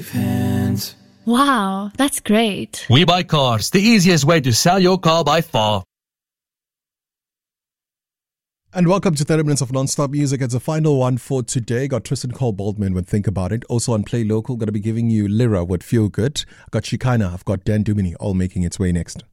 Wow, that's great. We Buy Cars, the easiest way to sell your car by far. And welcome to 30 Minutes of Non-Stop Music. It's the final one for today. Got Tristan Cole Baldwin with Think About It. Also on Play Local, going to be giving you Lyra with Feel Good. I've got Shekinah, I've got Dan Dumini, all making its way next.